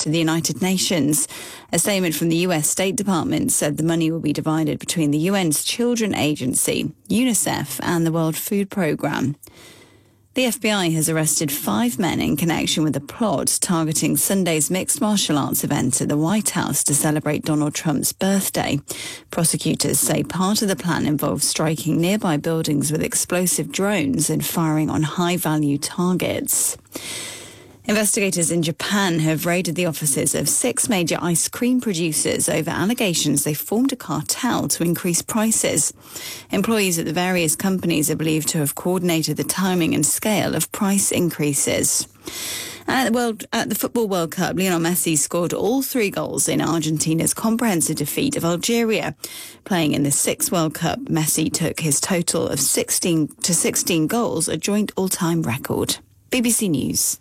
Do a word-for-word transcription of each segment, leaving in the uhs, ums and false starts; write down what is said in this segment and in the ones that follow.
to the United Nations. A statement from the U S State Department said the money will be divided between the U N's Children Agency, UNICEF and the World Food Programme. The F B I has arrested five men in connection with a plot targeting Sunday's mixed martial arts event at the White House to celebrate Donald Trump's birthday. Prosecutors say part of the plan involved striking nearby buildings with explosive drones and firing on high-value targets. Investigators in Japan have raided the offices of six major ice cream producers over allegations they formed a cartel to increase prices. Employees at the various companies are believed to have coordinated the timing and scale of price increases. And at the, World, at the Football World Cup, Lionel Messi scored all three goals in Argentina's comprehensive defeat of Algeria. Playing in the sixth World Cup, Messi took his total of sixteen to sixteen goals, a joint all-time record. B B C News.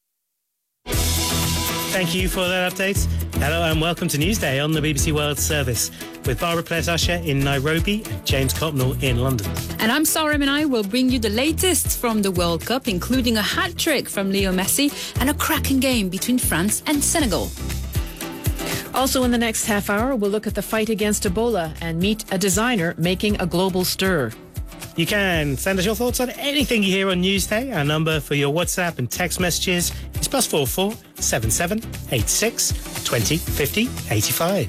Thank you for that update. Hello and welcome to Newsday on the B B C World Service with Barbara Pletasha in Nairobi and James Copnell in London. And I'm Sarah and I will bring you the latest from the World Cup, including a hat-trick from Leo Messi and a cracking game between France and Senegal. Also in the next half hour, we'll look at the fight against Ebola and meet a designer making a global stir. You can send us your thoughts on anything you hear on Newsday. Our number for your WhatsApp and text messages is plus four four seven seven eight six twenty fifty eighty five.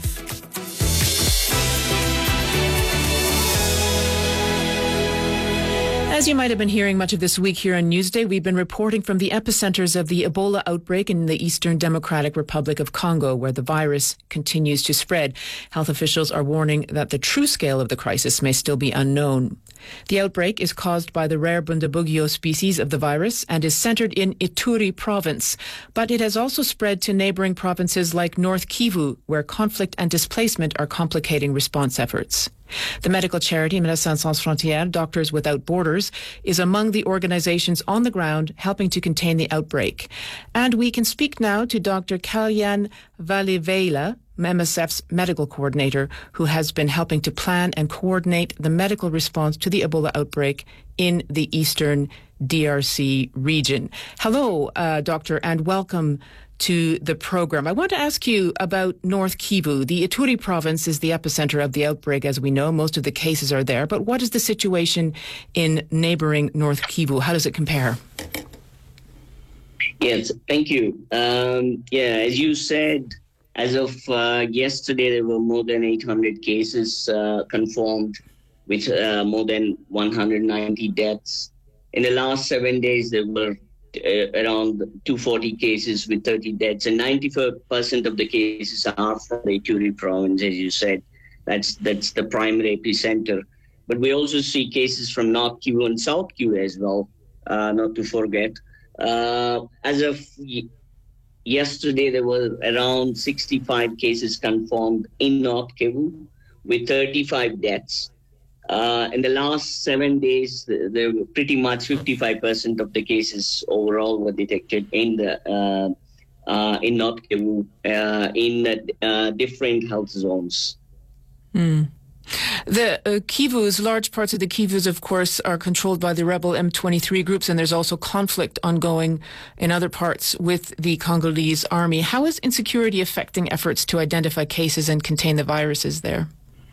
As you might have been hearing much of this week here on Newsday, we've been reporting from the epicenters of the Ebola outbreak in the Eastern Democratic Republic of Congo, where the virus continues to spread. Health officials are warning that the true scale of the crisis may still be unknown. The outbreak is caused by the rare Bundibugyo species of the virus and is centered in Ituri province. But it has also spread to neighboring provinces like North Kivu, where conflict and displacement are complicating response efforts. The medical charity Médecins Sans Frontières, Doctors Without Borders, is among the organizations on the ground helping to contain the outbreak. And we can speak now to Doctor Kalyan Valiveila, M S F's medical coordinator, who has been helping to plan and coordinate the medical response to the Ebola outbreak in the eastern D R C region. Hello, uh, doctor, and welcome to the program. I want to ask you about North Kivu. The Ituri province is the epicenter of the outbreak, as we know. Most of the cases are there. But what is the situation in neighboring North Kivu? How does it compare? Yes, thank you. Um, yeah, as you said, as of uh, yesterday, there were more than eight hundred cases uh, confirmed, with uh, more than one hundred ninety deaths. In the last seven days, there were uh, around two hundred forty cases with thirty deaths, and ninety-four percent of the cases are from the Ituri province, as you said. That's that's the primary epicenter. But we also see cases from North Kivu and South Kivu as well, uh, not to forget. Uh, as of y- yesterday, there were around sixty-five cases confirmed in North Kivu with thirty-five deaths. Uh, in the last seven days, there were pretty much fifty-five percent of the cases overall were detected in the uh, uh, in North Kivu uh, in uh, uh, different health zones. Mm. The uh, Kivus, large parts of the Kivus, of course, are controlled by the rebel M twenty-three groups, and there's also conflict ongoing in other parts with the Congolese army. How is insecurity affecting efforts to identify cases and contain the viruses there?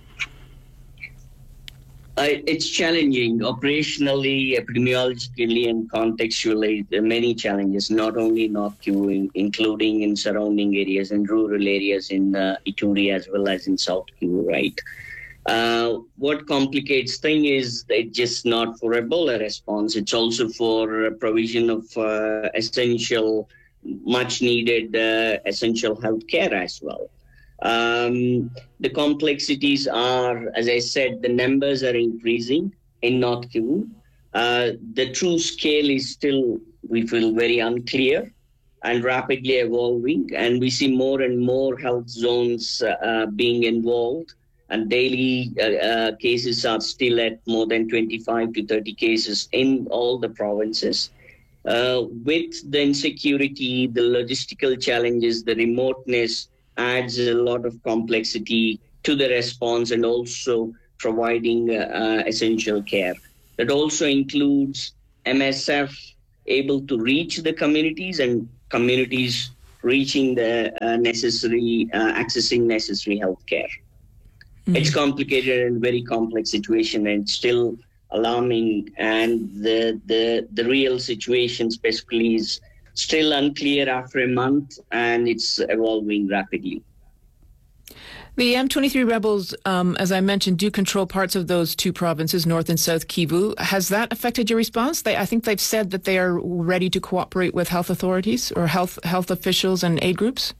Uh, it's challenging operationally, epidemiologically, and contextually. There are many challenges, not only in North Kivu, including in surrounding areas and rural areas in uh, Ituri as well as in South Kivu, right? Uh, what complicates things is it's just not for Ebola response. It's also for provision of uh, essential, much needed uh, essential health care as well. Um, the complexities are, as I said, the numbers are increasing in North Kivu. Uh, the true scale is still, we feel, very unclear and rapidly evolving. And we see more and more health zones uh, being involved. And daily uh, uh, cases are still at more than twenty-five to thirty cases in all the provinces. Uh, with the insecurity, the logistical challenges, the remoteness, adds a lot of complexity to the response and also providing uh, essential care. That also includes M S F able to reach the communities and communities reaching the uh, necessary, uh, accessing necessary health care. Mm-hmm. It's complicated and very complex situation, and still alarming. And the, the, the real situation specifically is still unclear after a month, and it's evolving rapidly. The M twenty-three rebels, um, as I mentioned, do control parts of those two provinces, North and South Kivu. Has that affected your response? They, I think they've said that they are ready to cooperate with health authorities or health health officials and aid groups.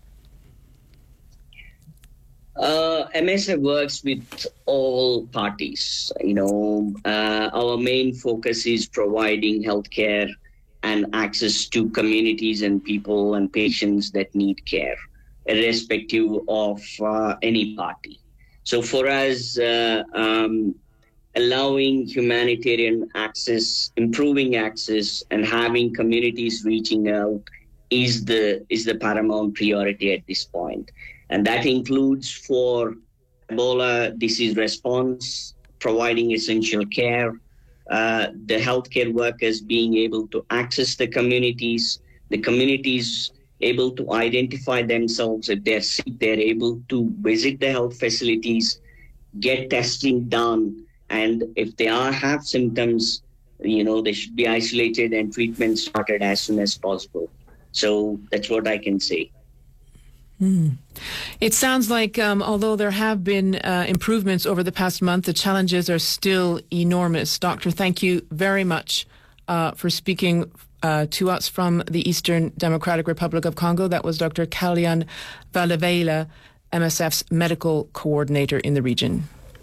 Uh, M S F works with all parties. You know, uh, our main focus is providing healthcare and access to communities and people and patients that need care, irrespective of uh, any party. So for us, uh, um, allowing humanitarian access, improving access, and having communities reaching out is the is the paramount priority at this point. And that includes for Ebola disease response, providing essential care, uh, the healthcare workers being able to access the communities, the communities able to identify themselves if they're sick, they're able to visit the health facilities, get testing done, and if they are have symptoms, you know, they should be isolated and treatment started as soon as possible. So that's what I can say. Mm. It sounds like um, although there have been uh, improvements over the past month, the challenges are still enormous. Doctor, thank you very much uh, for speaking uh, to us from the Eastern Democratic Republic of Congo. That was Doctor Kalyan Valevela, M S F's medical coordinator in the region.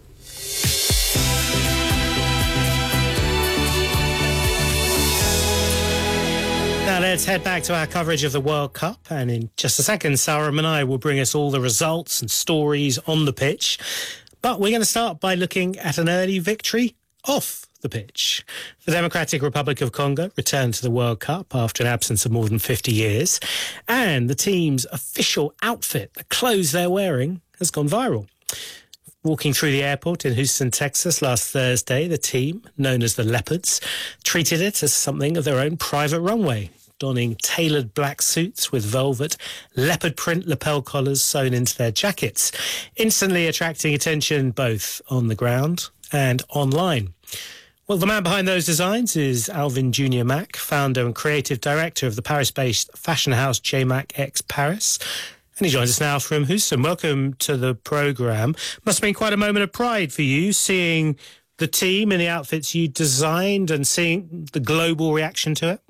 Now let's head back to our coverage of the World Cup, and in just a second, Sarah Manai will bring us all the results and stories on the pitch. But we're going to start by looking at an early victory off the pitch. The Democratic Republic of Congo returned to the World Cup after an absence of more than fifty years, and the team's official outfit, the clothes they're wearing, has gone viral. Walking through the airport in Houston, Texas last Thursday, the team, known as the Leopards, treated it as something of their own private runway, donning tailored black suits with velvet leopard print lapel collars sewn into their jackets, instantly attracting attention both on the ground and online. Well, the man behind those designs is Alvin Junior Mack, founder and creative director of the Paris-based fashion house J Mac X Paris. And he joins us now from Houston. Welcome to the programme. Must have been quite a moment of pride for you, seeing the team in the outfits you designed and seeing the global reaction to it.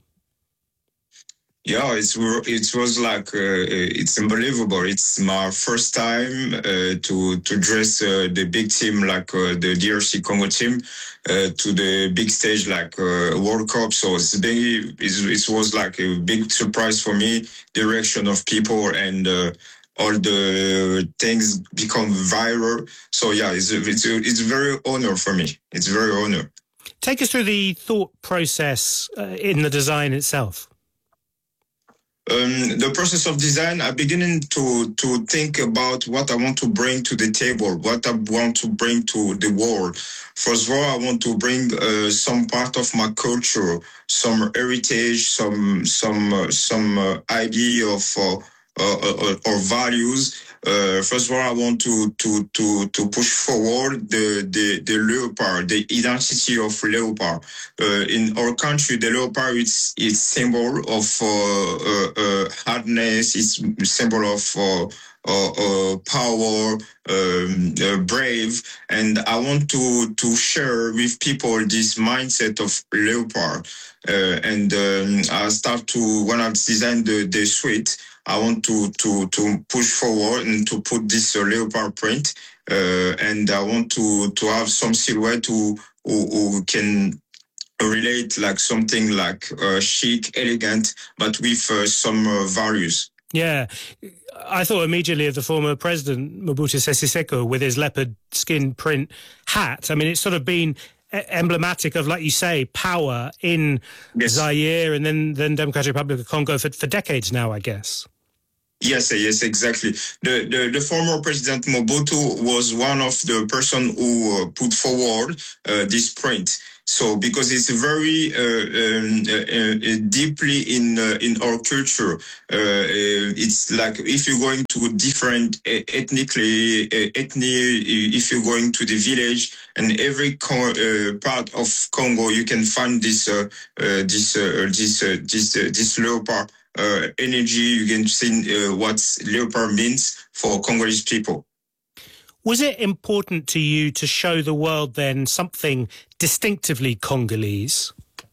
Yeah, it's, it was like, uh, it's unbelievable. It's my first time uh, to to dress uh, the big team like uh, the D R C Congo team uh, to the big stage like uh, World Cup. So it's big, it's, it was like a big surprise for me, the reaction of people and uh, all the things become viral. So yeah, it's it's it's very honor for me. It's very honor. Take us through the thought process uh, in the design itself. Um, the process of design, I'm beginning to, to think about what I want to bring to the table, what I want to bring to the world. First of all, I want to bring uh, some part of my culture, some heritage, some some uh, some uh, idea of uh, uh, or values. Uh, first of all, I want to to to to push forward the the the leopard, the identity of leopard. Uh, in our country, the leopard is is symbol of uh, uh, uh, hardness. It's symbol of uh, uh, uh, power, um, uh, brave, and I want to to share with people this mindset of leopard. Uh, and um, I start to when I design the the suite. I want to, to, to push forward and to put this uh, leopard print, uh, and I want to, to have some silhouette who, who, who can relate like something like uh, chic, elegant, but with uh, some uh, values. Yeah, I thought immediately of the former president, Mobutu Sese Seko, with his leopard skin print hat. I mean, it's sort of been emblematic of, like you say, power in yes. Zaire and then, then Democratic Republic of Congo for, for decades now, I guess. Yes, yes, exactly. The, the the former president Mobutu was one of the person who uh, put forward uh, this print. So because it's very uh, um, uh, uh, deeply in uh, in our culture, uh, it's like if you're going to different uh, ethnically uh, ethnic, if you're going to the village and every co- uh, part of Congo, you can find this uh, uh, this uh, this uh, this uh, this leopard uh, energy. You can see uh, what leopard means for Congolese people. Was it important to you to show the world then something distinctively Congolese?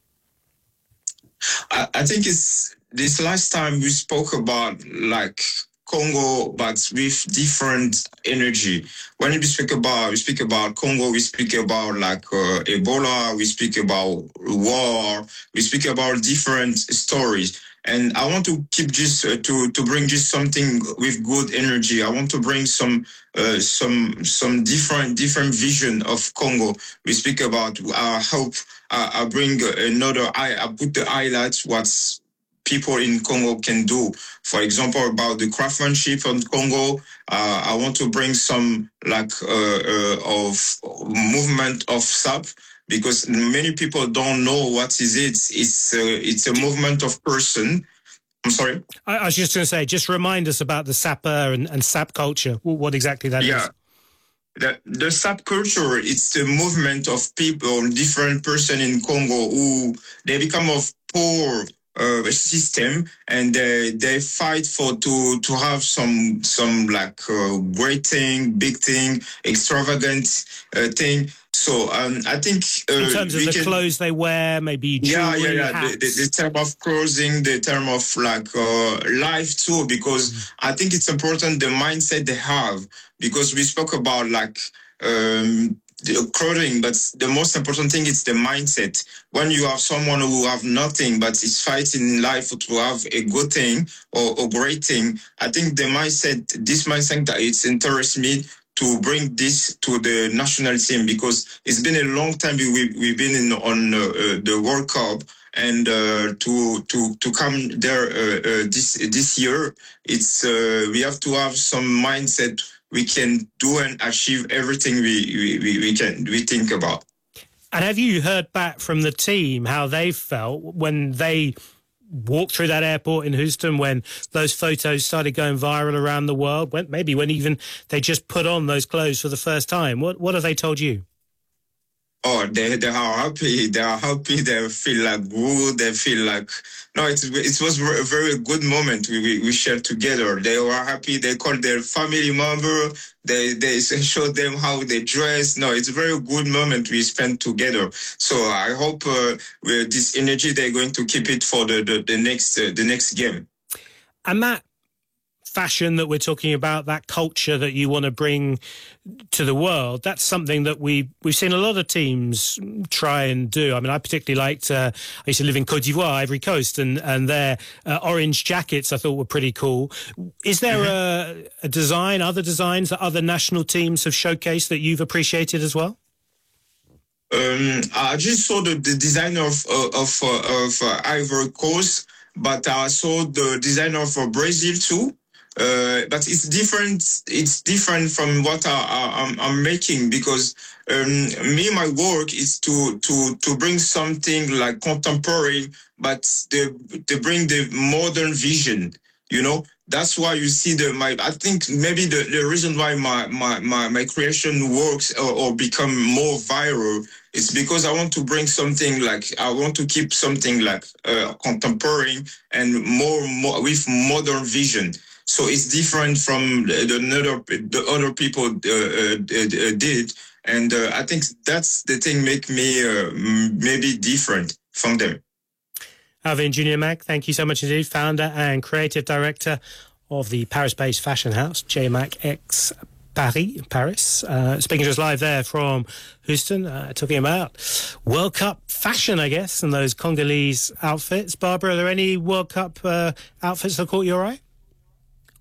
I, I think it's this last time we spoke about like Congo, but with different energy. When we speak about we speak about Congo, we speak about like uh, Ebola, we speak about war, we speak about different stories. And I want to keep just uh, to to bring just something with good energy. I want to bring some uh, some some different different vision of Congo. We speak about. I hope I, I bring another. I I put the highlights what's people in Congo can do. For example, about the craftsmanship of Congo. Uh, I want to bring some like uh, uh, of movement of S A P. Because many people don't know what is it. It's uh, it's a movement of person. I'm sorry? I, I was just going to say, just remind us about the sapper and, and S A P culture, what exactly that yeah. is. The, the S A P culture, it's the movement of people, different person in Congo who they become of poor uh, system and they, they fight for to to have some some like uh, great thing, big thing, extravagant uh, thing. So um, I think uh, in terms of the can, clothes they wear, maybe jewelry, yeah, yeah, yeah. hats. The, the, the term of clothing, the term of like uh, life too, because mm. I think it's important the mindset they have. Because we spoke about like um, the clothing, but the most important thing is the mindset. When you have someone who have nothing but is fighting in life to have a good thing or a great thing, I think the mindset, this mindset, that it interests me to bring this to the national team, because it's been a long time we, we've been in on uh, uh, the World Cup, and uh, to to to come there uh, uh, this this year, it's uh, we have to have some mindset we can do and achieve everything we, we, we can we think about. And have you heard back from the team how they felt when they walked through that airport in Houston, when those photos started going viral around the world, when, maybe when even they just put on those clothes for the first time? What what have they told you? Oh, they they are happy. They are happy. They feel like good. They feel like no. It it was a very good moment we we, we shared together. They were happy. They called their family member. They they showed them how they dress. No, it's a very good moment we spent together. So I hope uh, with this energy they're going to keep it for the the, the next uh, the next game. And that fashion that we're talking about, that culture that you want to bring to the world, that's something that we we've seen a lot of teams try and do. I mean, I particularly liked. Uh, I used to live in Côte d'Ivoire, Ivory Coast, and and their uh, orange jackets I thought were pretty cool. Is there mm-hmm. a, a design, other designs that other national teams have showcased that you've appreciated as well? Um, I just saw the, the design of uh, of uh, of uh, Ivory Coast, but I saw the design of uh, Brazil too. Uh, but it's different. It's different from what I, I, I'm, I'm making, because um, me, my work is to to to bring something like contemporary, but they they bring the modern vision. You know, that's why you see the my. I think maybe the, the reason why my my, my, my creation works or, or become more viral is because I want to bring something like I want to keep something like uh, contemporary and more, more with modern vision. So it's different from the, the other the other people uh, uh, did, and uh, I think that's the thing make me uh, maybe different from them. Alvin Junior-Mac, thank you so much indeed, founder and creative director of the Paris-based fashion house J Mac X Paris, Paris. Uh, speaking to us live there from Houston, uh, talking about World Cup fashion, I guess, and those Congolese outfits. Barbara, are there any World Cup uh, outfits that caught your eye?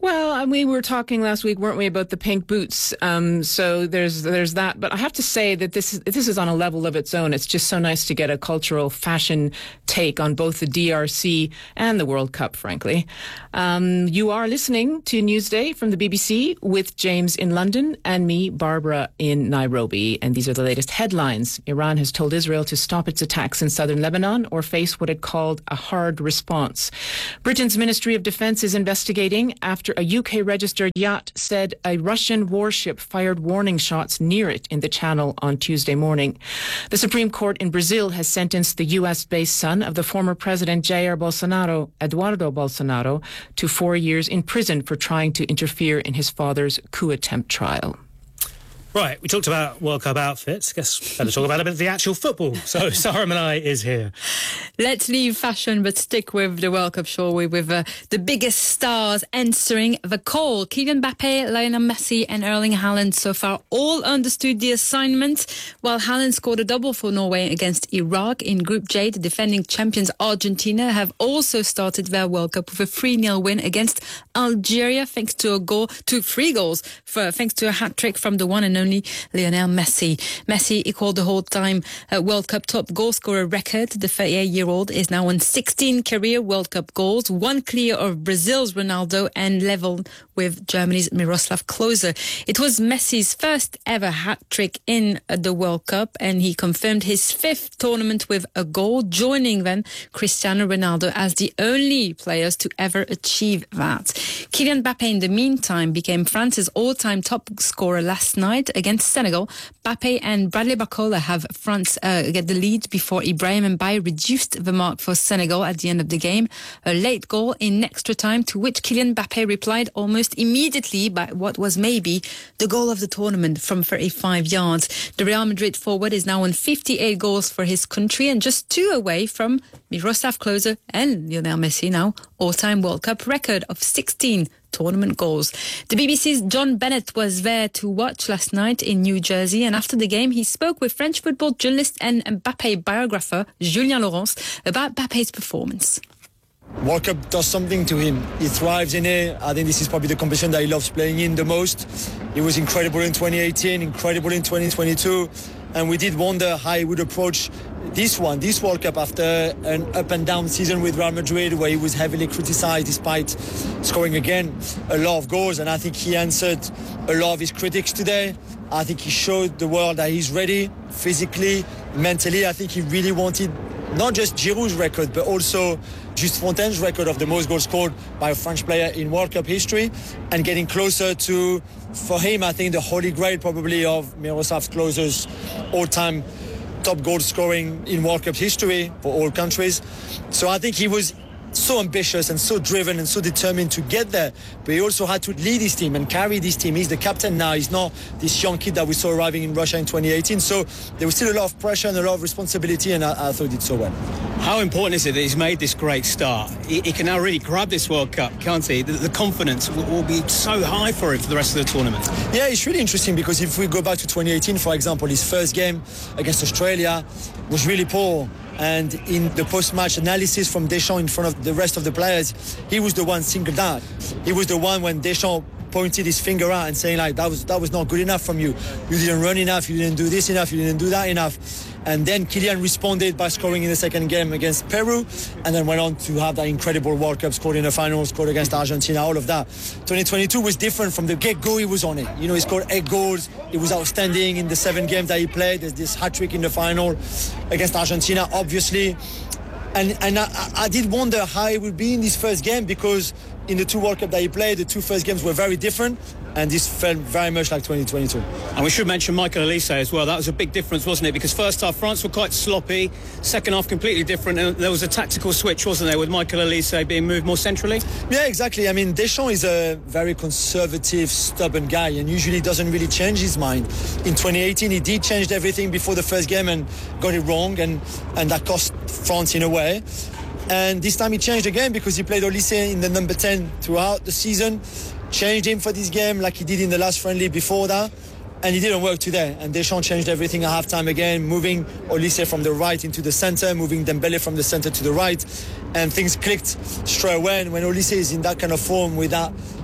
Well, and we were talking last week, weren't we, about the pink boots? Um, so there's there's that. But I have to say that this is this is on a level of its own. It's just so nice to get a cultural fashion take on both the D R C and the World Cup, frankly. Um, you are listening to Newsday from the B B C with James in London and me, Barbara, in Nairobi. And these are the latest headlines. Iran has told Israel to stop its attacks in southern Lebanon or face what it called a hard response. Britain's Ministry of Defence is investigating after a U K-registered yacht said a Russian warship fired warning shots near it in the Channel on Tuesday morning. The Supreme Court in Brazil has sentenced the U S-based son of the former President Jair Bolsonaro, Eduardo Bolsonaro, to four years in prison for trying to interfere in his father's coup attempt trial. Right, we talked about World Cup outfits. Guess better talk about a bit of the actual football. So Sarah Manai is here. Let's leave fashion but stick with the World Cup, shall we, with uh, the biggest stars answering the call. Kylian Mbappe, Lionel Messi and Erling Haaland so far all understood the assignment, while Haaland scored a double for Norway against Iraq in Group J. The defending champions Argentina have also started their World Cup with a three nil win against Algeria, thanks to a goal, to three goals, for, thanks to a hat-trick from the one and only Lionel Messi. Messi equaled the whole-time uh, World Cup top goal scorer record. The thirty-eight-year-old is now on sixteen career World Cup goals, one clear of Brazil's Ronaldo and level with Germany's Miroslav Klose. It was Messi's first ever hat-trick in uh, the World Cup, and he confirmed his fifth tournament with a goal, joining then Cristiano Ronaldo as the only players to ever achieve that. Kylian Mbappe, in the meantime, became France's all-time top scorer last night against Senegal. Mbappe and Bradley Barcola have France uh, get the lead before Ibrahim Mbaye reduced the mark for Senegal at the end of the game. A late goal in extra time, to which Kylian Mbappe replied almost immediately by what was maybe the goal of the tournament from thirty-five yards. The Real Madrid forward is now on fifty-eight goals for his country and just two away from Miroslav Klose and Lionel Messi, now all-time World Cup record of sixteen tournament goals. The B B C's John Bennett was there to watch last night in New Jersey, and after the game he spoke with French football journalist and Mbappe biographer Julien Laurence about Mbappe's performance. World Cup does something to him. He thrives in it. I think this is probably the competition that he loves playing in the most. He was incredible in twenty eighteen, incredible in twenty twenty-two, and we did wonder how he would approach this one, this World Cup, after an up and down season with Real Madrid, where he was heavily criticised despite scoring again a lot of goals. And I think he answered a lot of his critics today. I think he showed the world that he's ready physically, mentally. I think he really wanted not just Giroud's record, but also Just Fontaine's record of the most goals scored by a French player in World Cup history, and getting closer to, for him, I think the holy grail probably of Miroslav Klose's all-time top goal scoring in World Cup history for all countries. So I think he was so ambitious and so driven and so determined to get there, but he also had to lead his team and carry this team. He's the captain now. He's not this young kid that we saw arriving in Russia in twenty eighteen. So there was still a lot of pressure and a lot of responsibility, and I, I thought he did so well. How important is it that he's made this great start? He, he can now really grab this World Cup, can't he? The, the confidence will, will be so high for him for the rest of the tournament. Yeah, it's really interesting, because if we go back to twenty eighteen, for example, his first game against Australia was really poor. And in the post-match analysis from Deschamps in front of the rest of the players, he was the one singled out. He was the one when Deschamps pointed his finger out and saying, like, that was that was not good enough from you. You didn't run enough, you didn't do this enough, you didn't do that enough. And then Kylian responded by scoring in the second game against Peru, and then went on to have that incredible World Cup, scored in the final, scored against Argentina, all of that. twenty twenty-two was different. From the get-go, he was on it. You know, he scored eight goals. He was outstanding in the seven games that he played. There's this hat-trick in the final against Argentina, obviously. And, and I, I did wonder how he would be in this first game, because in the two World Cup that he played, the two first games were very different, and this felt very much like twenty twenty-two. And we should mention Michael Olise as well. That was a big difference, wasn't it? Because first half, France were quite sloppy. Second half, completely different. And there was a tactical switch, wasn't there, with Michael Olise being moved more centrally? Yeah, exactly. I mean, Deschamps is a very conservative, stubborn guy, and usually doesn't really change his mind. In twenty eighteen, he did change everything before the first game and got it wrong, and, and that cost France in a way. And this time he changed again, because he played Olise in the number ten throughout the season, changed him for this game like he did in the last friendly before that, and it didn't work today. And Deschamps changed everything at halftime again, moving Olise from the right into the centre, moving Dembele from the centre to the right, and things clicked straight away. And when Olise is in that kind of form, with that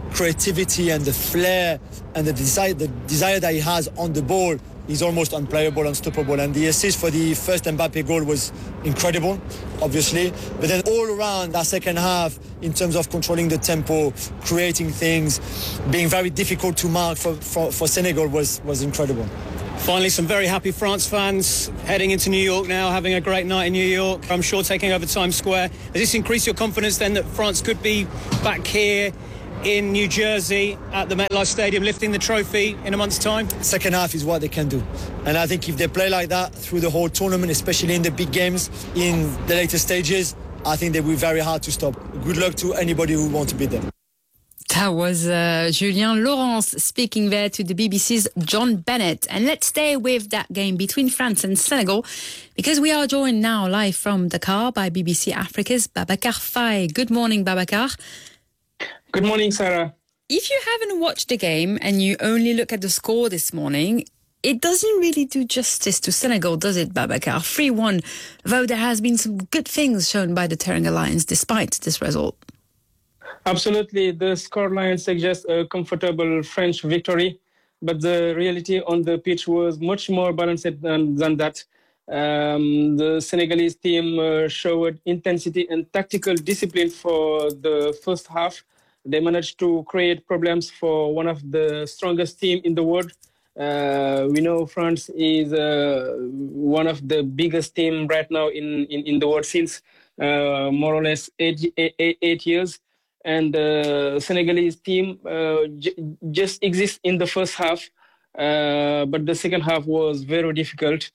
creativity and the flair and the desire, the desire that he has on the ball is almost unplayable, unstoppable. And the assist for the first Mbappe goal was incredible, obviously. But then all around that second half, in terms of controlling the tempo, creating things, being very difficult to mark for, for, for Senegal was, was incredible. Finally, some very happy France fans heading into New York now, having a great night in New York. I'm sure taking over Times Square. Does this increase your confidence then that France could be back here in New Jersey at the MetLife Stadium lifting the trophy in a month's time? Second half is what they can do. And I think if they play like that through the whole tournament, especially in the big games, in the later stages, I think they will be very hard to stop. Good luck to anybody who wants to beat them. That was uh, Julien Laurens speaking there to the B B C's John Bennett. And let's stay with that game between France and Senegal, because we are joined now live from Dakar by B B C Africa's Babacar Faye. Good morning, Babacar. Good morning, Sarah. If you haven't watched the game and you only look at the score this morning, it doesn't really do justice to Senegal, does it, Babacar? three one, though there has been some good things shown by the Teranga Lions despite this result. Absolutely. The scoreline suggests a comfortable French victory, but the reality on the pitch was much more balanced than, than that. Um, the Senegalese team uh, showed intensity and tactical discipline for the first half. They managed to create problems for one of the strongest teams in the world. Uh, we know France is uh, one of the biggest teams right now in, in, in the world since uh, more or less eight, eight, eight years. And the uh, Senegalese team uh, j- just exists in the first half, uh, but the second half was very difficult.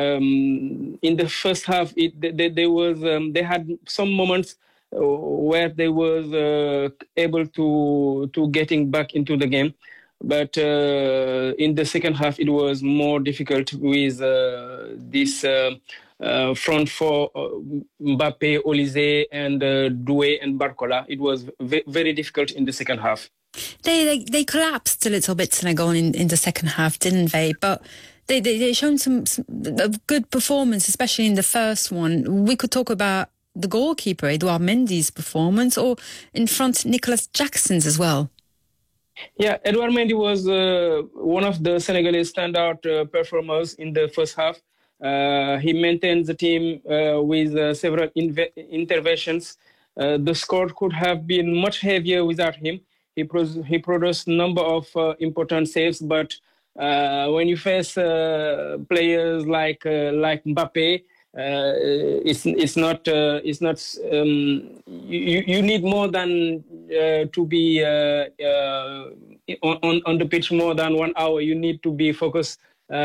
Um, in the first half, it, they, they was um, they had some moments uh, where they was uh, able to to getting back into the game, but uh, in the second half it was more difficult with uh, this. Uh, Uh, front for uh, Mbappe, Olise, and uh, Doué and Barcola. It was v- very difficult in the second half. They they, they collapsed a little bit, Senegal, in, in the second half, didn't they? But they they, they shown some, some a good performance, especially in the first one. We could talk about the goalkeeper, Edouard Mendy's performance, or in front, Nicolas Jackson's as well. Yeah, Edouard Mendy was uh, one of the Senegalese standout uh, performers in the first half. Uh, he maintained the team uh, with uh, several inve- interventions. Uh, the score could have been much heavier without him. He, pro- he produced a number of uh, important saves, but uh, when you face uh, players like uh, like Mbappe, uh, it's it's not uh, it's not um, you you need more than uh, to be uh, uh, on on the pitch more than one hour. You need to be focused.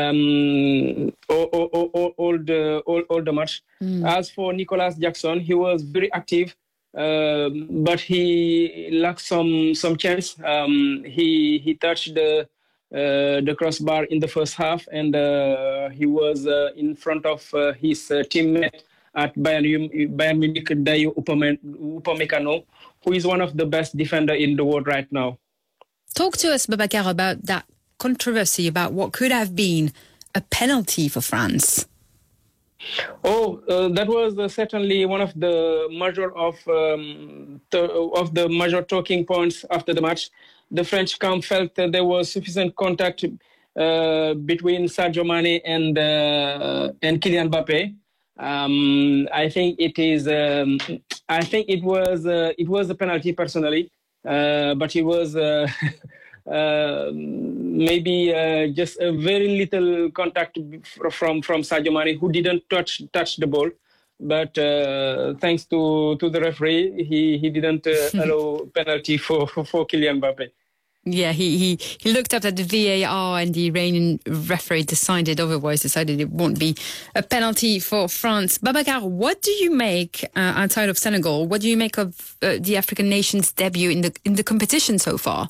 Um, all, all, all, all the all, all the match. Mm. As for Nicolas Jackson, he was very active, uh, but he lacked some some chance. Um, he he touched the uh, the crossbar in the first half, and uh, he was uh, in front of uh, his uh, teammate at Bayern, Bayern Munich, Dayo Upamecano, who is one of the best defenders in the world right now. Talk to us, Babacar, about that controversy about what could have been a penalty for France. Oh, uh, that was uh, certainly one of the major of um, th- of the major talking points after the match. The French camp felt that there was sufficient contact uh, between Sadio Mane and uh, and Kylian Mbappe. Um, I think it is. Um, I think it was. Uh, it was a penalty personally, uh, but it was. Uh, Uh, maybe uh, just a very little contact from from Sadio Mane, who didn't touch touch the ball, but uh, thanks to, to the referee, he he didn't uh, allow penalty for, for for Kylian Mbappe. Yeah, he, he he looked up at the V A R and the Iranian referee decided otherwise, decided it won't be a penalty for France. Babacar, what do you make uh, outside of Senegal? What do you make of uh, the African nation's debut in the in the competition so far?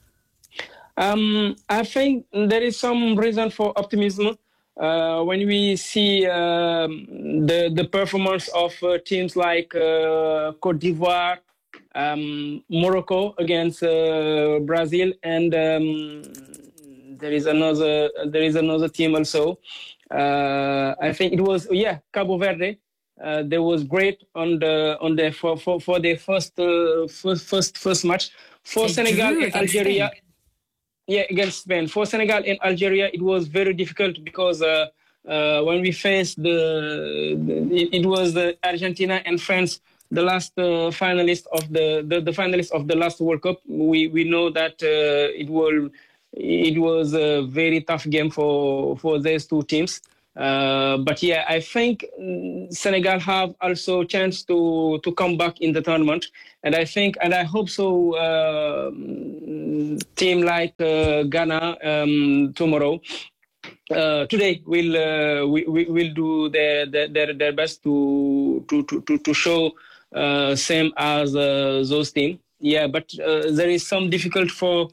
Um, I think there is some reason for optimism uh, when we see um, the the performance of uh, teams like uh, Côte d'Ivoire, um, Morocco against uh, Brazil, and um, there is another there is another team also. Uh, I think it was yeah Cabo Verde. Uh, they was great on the on the for for, for their first uh, first first first match. For They Senegal drew and against Algeria, Spain. yeah, against Spain. For Senegal and Algeria, it was very difficult because uh, uh, when we faced the, the it, it was the Argentina and France, the last uh, finalist of the, the the finalist of the last World Cup. We we know that uh, it will it was a very tough game for for these two teams. Uh, but yeah, I think Senegal have also a chance to, to come back in the tournament. And I think, and I hope so, uh, team like uh, Ghana um, tomorrow, uh, today will uh, we, we will do their, their, their best to, to, to, to show uh, same as uh, those teams. Yeah, but uh, there is some difficult for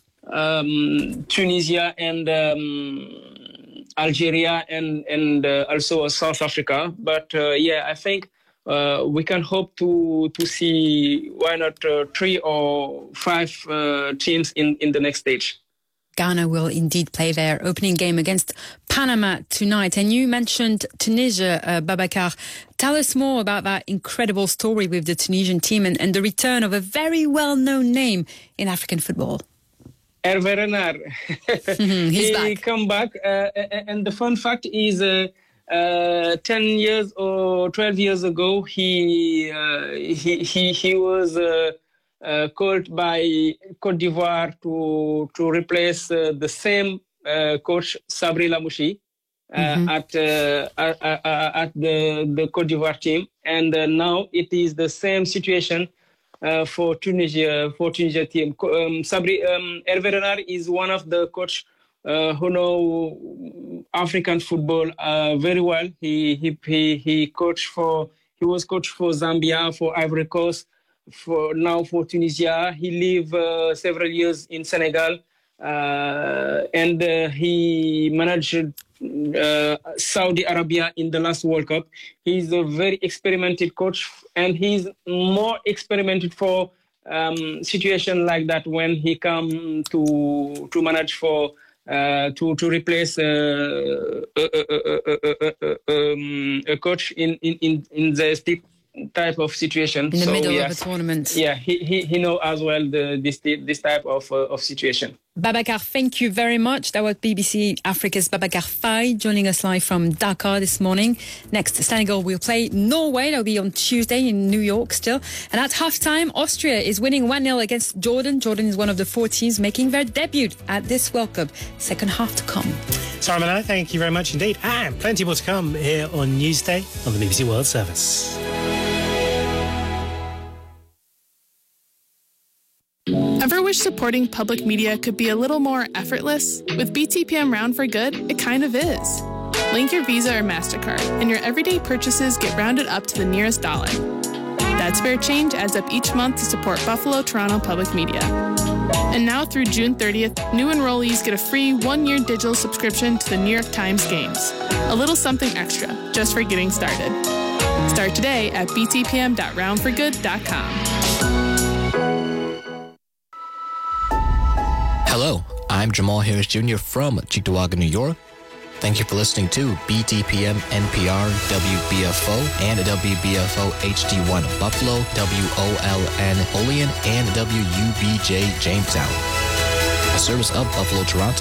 um, Tunisia and um, Algeria and and uh, also South Africa, but uh, yeah, I think uh, we can hope to to see why not uh, three or five uh, teams in, in the next stage. Ghana will indeed play their opening game against Panama tonight. And you mentioned Tunisia, uh, Babacar. Tell us more about that incredible story with the Tunisian team and, and the return of a very well-known name in African football. Hervé Renard. Mm-hmm, he's he back. come back, uh, and the fun fact is, uh, uh, ten years or twelve years ago, he uh, he he he was uh, uh, called by Côte d'Ivoire to to replace uh, the same uh, coach Sabri Lamouchi uh, mm-hmm. at, uh, at at the the Côte d'Ivoire team, and uh, now it is the same situation. Uh, for Tunisia, for Tunisia team, um, Sabri um, Hervé Renard is one of the coach uh, who know African football uh, very well. He he he he coached for he was coach for Zambia, for Ivory Coast, for now for Tunisia. He lived uh, several years in Senegal, uh, and uh, he managed uh, Saudi Arabia in the last World Cup. He's a very experimented coach, and he's more experimented for um, situation like that when he come to to manage for uh, to to replace uh, a, a, a, a, um, a coach in in in, in the steep type of situation in the so, middle yes, of a tournament. Yeah, he he, he know as well the this this type of uh, of situation. Babacar, thank you very much. That was B B C Africa's Babacar Faye joining us live from Dakar this morning. Next, Senegal will play Norway. That'll be on Tuesday in New York still. And at halftime, Austria is winning one nil against Jordan. Jordan is one of the four teams making their debut at this World Cup. Second half to come. Sarah Manai, thank you very much indeed. And plenty more to come here on Newsday on the B B C World Service. Ever wish supporting public media could be a little more effortless? With B T P M Round for Good, it kind of is. Link your Visa or MasterCard, and your everyday purchases get rounded up to the nearest dollar. That spare change adds up each month to support Buffalo Toronto Public Media. And now through June thirtieth, new enrollees get a free one-year digital subscription to the New York Times Games. A little something extra, just for getting started. Start today at b t p m dot round for good dot com. Hello, I'm Jamal Harris Junior from Cheektowaga, New York. Thank you for listening to B T P M N P R W B F O and W B F O H D one Buffalo, W O L N Olean, and W U B J Jamestown. A service of Buffalo, Toronto.